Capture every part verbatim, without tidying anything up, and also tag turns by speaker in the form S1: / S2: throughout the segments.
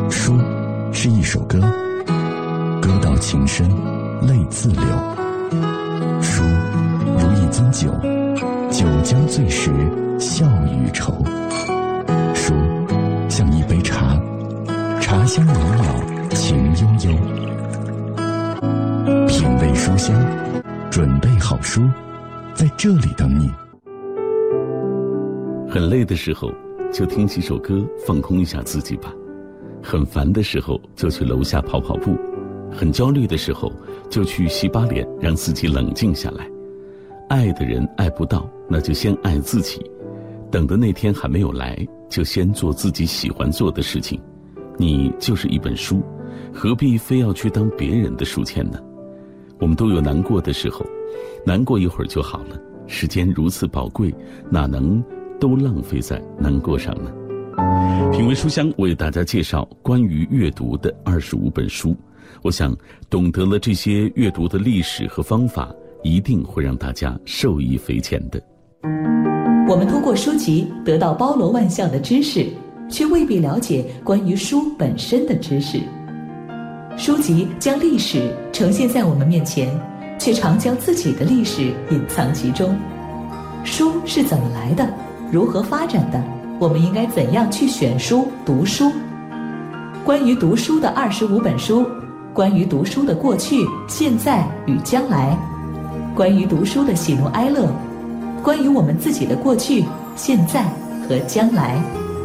S1: 书是一首歌，歌到情深，泪自流。书如一樽酒，酒将醉时，笑与愁。书像一杯茶，茶香袅袅，情悠悠。品味书香，准备好书，在这里等你。
S2: 很累的时候，就听几首歌，放空一下自己吧。很烦的时候，就去楼下跑跑步。很焦虑的时候，就去洗把脸，让自己冷静下来。爱的人爱不到，那就先爱自己。等的那天还没有来，就先做自己喜欢做的事情。你就是一本书，何必非要去当别人的书签呢？我们都有难过的时候，难过一会儿就好了。时间如此宝贵，哪能都浪费在难过上呢？品味书香为大家介绍关于阅读的二十五本书。我想懂得了这些阅读的历史和方法，一定会让大家受益匪浅的。
S3: 我们通过书籍得到包罗万象的知识，却未必了解关于书本身的知识。书籍将历史呈现在我们面前，却常将自己的历史隐藏其中。书是怎么来的？如何发展的？我们应该怎样去选书、读书？关于读书的二十五本书，关于读书的过去、现在与将来，关于读书的喜怒哀乐，关于我们自己的过去、现在和将来。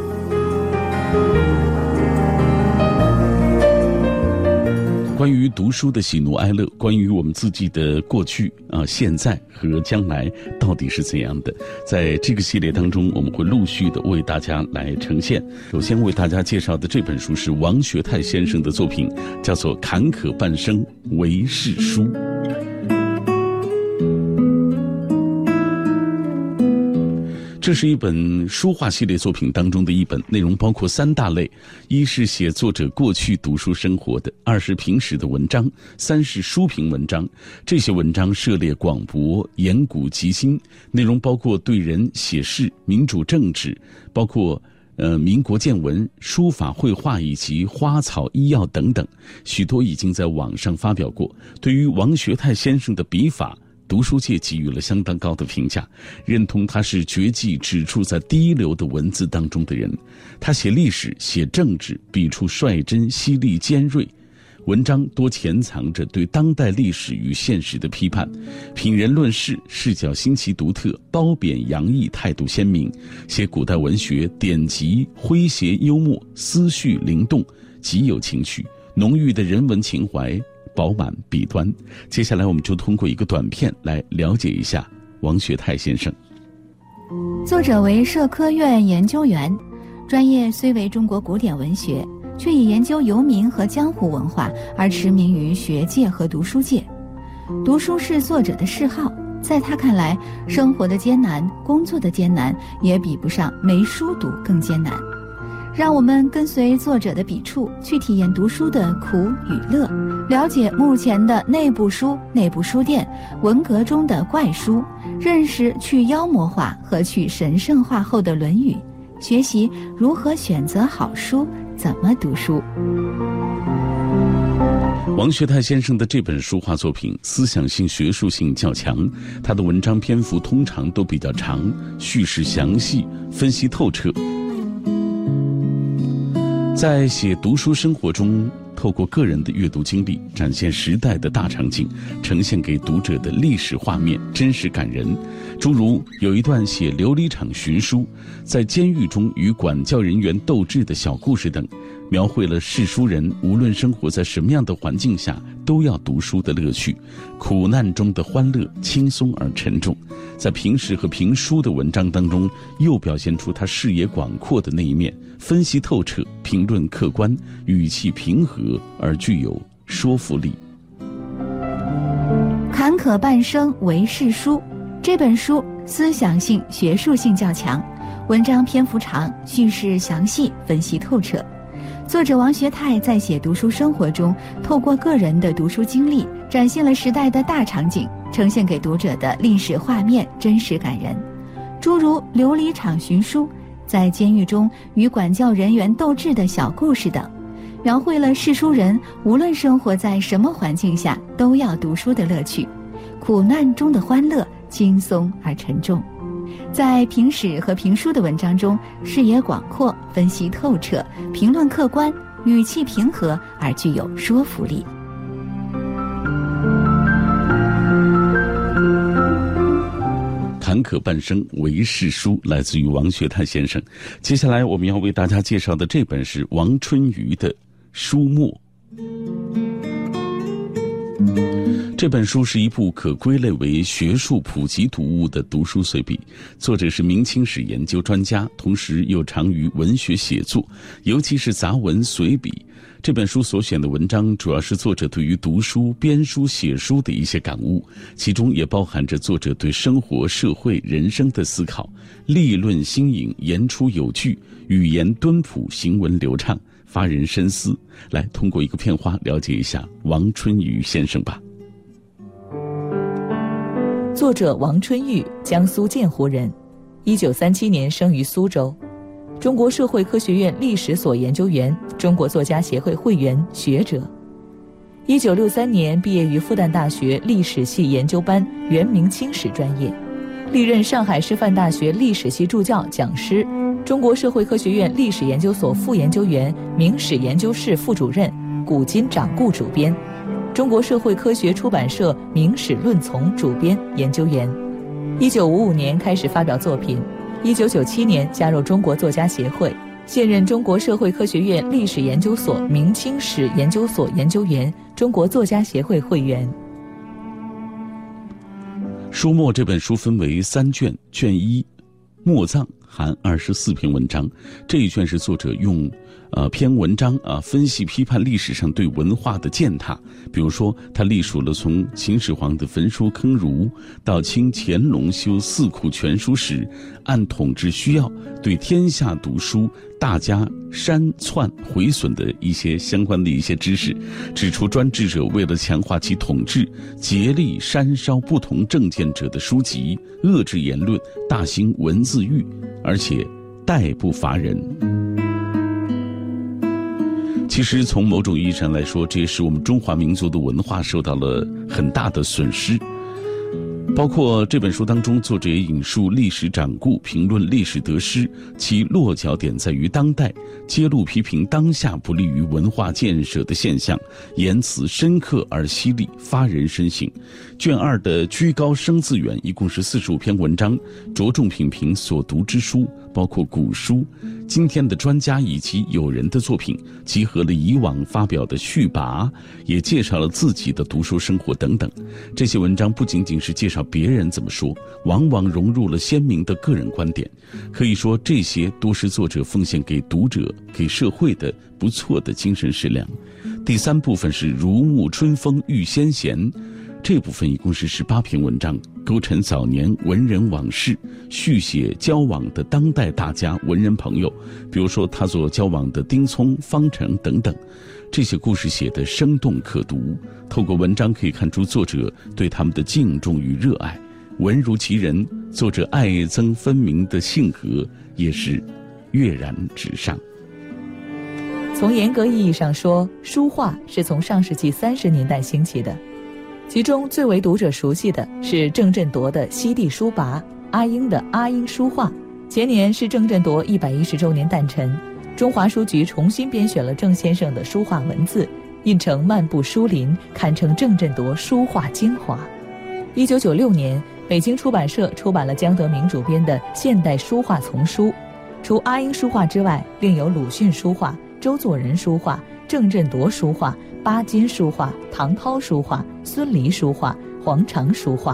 S2: 关于读书的喜怒哀乐，关于我们自己的过去啊、现在和将来到底是怎样的，在这个系列当中，我们会陆续的为大家来呈现。首先为大家介绍的这本书是王学泰先生的作品，叫做《坎坷半生唯是书》。这是一本书画系列作品当中的一本，内容包括三大类：一是写作者过去读书生活的，二是平时的文章，三是书评文章。这些文章涉猎广博，言古及今，内容包括对人、写事、民主政治，包括呃民国见闻、书法绘画以及花草医药等等，许多已经在网上发表过。对于王学泰先生的笔法，读书界给予了相当高的评价，认同他是绝技只处在第一流的文字当中的人。他写历史、写政治，笔触率真、犀利、尖锐，文章多潜藏着对当代历史与现实的批判，品人论事，视角新奇独特，褒贬洋溢，态度鲜明。写古代文学典籍，诙谐幽默，思绪灵动，极有情趣，浓郁的人文情怀，饱满笔端。接下来我们就通过一个短片来了解一下王学泰先生。
S4: 作者为社科院研究员，专业虽为中国古典文学，却以研究游民和江湖文化而驰名于学界和读书界。读书是作者的嗜好，在他看来，生活的艰难，工作的艰难，也比不上没书读更艰难。让我们跟随作者的笔触，去体验读书的苦与乐，了解目前的内部书、内部书店、文革中的怪书，认识去妖魔化和去神圣化后的《论语》，学习如何选择好书，怎么读书。
S2: 王学泰先生的这本书画作品思想性、学术性较强，他的文章篇幅通常都比较长，叙事详细，分析透彻。在写读书生活中，透过个人的阅读经历，展现时代的大场景，呈现给读者的历史画面真实感人。诸如有一段写琉璃厂寻书，在监狱中与管教人员斗智的小故事等，描绘了世书人无论生活在什么样的环境下都要读书的乐趣，苦难中的欢乐轻松而沉重。在平时和评书的文章当中，又表现出他视野广阔的那一面，分析透彻，评论客观，语气平和而具有说服力。
S4: 坎坷半生唯是书，这本书思想性、学术性较强，文章篇幅长，叙事详细，分析透彻。作者王学泰在写读书生活中，透过个人的读书经历，展现了时代的大场景，呈现给读者的历史画面真实感人。诸如琉璃厂寻书，在监狱中与管教人员斗智的小故事等， 描绘了世书人无论生活在什么环境下都要读书的乐趣，苦难中的欢乐轻松而沉重。在评史和评书的文章中，视野广阔，分析透彻，评论客观，语气平和而具有说服力。
S2: 坎坷半生为世书，来自于王学泰先生。接下来我们要为大家介绍的这本是王春雨的《书墨》。这本书是一部可归类为学术普及读物的读书随笔，作者是明清史研究专家，同时又长于文学写作，尤其是杂文随笔。这本书所选的文章主要是作者对于读书、编书、写书的一些感悟，其中也包含着作者对生活、社会、人生的思考，立论新颖，言出有据，语言敦朴，行文流畅，发人深思。来，通过一个片花了解一下王春雨先生吧。
S3: 作者王春雨，江苏建湖人，一九三七年生于苏州，中国社会科学院历史所研究员，中国作家协会会员、学者。一九六三年毕业于复旦大学历史系研究班元明清史专业，历任上海师范大学历史系助教、讲师，中国社会科学院历史研究所副研究员、明史研究室副主任，古今掌故主编，中国社会科学出版社明史论丛主编、研究员。一九五五年开始发表作品，一九九七年加入中国作家协会，现任中国社会科学院历史研究所明清史研究所研究员，中国作家协会会员。
S2: 《书墨》这本书分为三卷，卷一墨藏含二十四篇文章，这一卷是作者用呃篇文章啊分析批判历史上对文化的践踏。比如说他隶属了从秦始皇的焚书坑儒到清乾隆修四库全书时，按统治需要对天下读书大家删篡毁损的一些相关的一些知识，指出专制者为了强化其统治，竭力删烧不同政见者的书籍，遏制言论，大兴文字狱，而且逮不乏人。其实从某种意义上来说，这也使我们中华民族的文化受到了很大的损失。包括这本书当中，作者也引述历史掌故，评论历史得失，其落脚点在于当代，揭露批评当下不利于文化建设的现象，言辞深刻而犀利，发人深省。卷二的居高声自远一共是四十五篇文章，着重品评所读之书，包括古书、今天的专家以及友人的作品，集合了以往发表的序跋，也介绍了自己的读书生活等等。这些文章不仅仅是介绍别人怎么说，往往融入了鲜明的个人观点，可以说这些都是作者奉献给读者、给社会的不错的精神食粮。第三部分是如沐春风遇先贤，这部分一共是十八篇文章，勾陈早年文人往事，续写交往的当代大家文人朋友，比如说他所交往的丁聪、方成等等。这些故事写得生动可读，透过文章可以看出作者对他们的敬重与热爱，文如其人，作者爱憎分明的性格也是跃然纸上。
S3: 从严格意义上说，书画是从上世纪三十年代兴起的，其中最为读者熟悉的是郑振铎的西地书跋，阿英的阿英书画。前年是郑振铎一百一十周年诞辰，中华书局重新编选了郑先生的书画文字，印成漫步书林，堪称郑振铎书画精华。一九九六年，北京出版社出版了江德明主编的《现代书画丛书》，除阿英书画之外，另有鲁迅书画、周作人书画、郑振铎书画、巴金书画、唐涛书画、孙犁书画、黄长书画。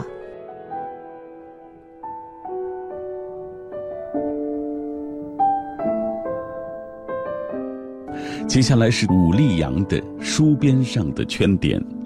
S2: 接下来是武力阳的书边上的圈点。